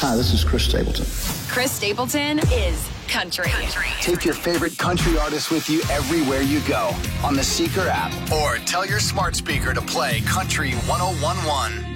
Hi, this is Chris Stapleton. Chris Stapleton is country. Take your favorite country artists with you everywhere you go on the Seeker app, or tell your smart speaker to play Country 101.1.